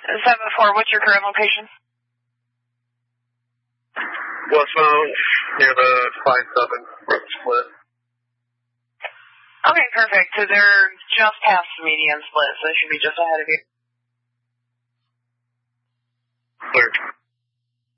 7-4, what's your current location? Westbound, near the 5-7 split. Okay, perfect. So they're just past the median split, so they should be just ahead of you. Clear.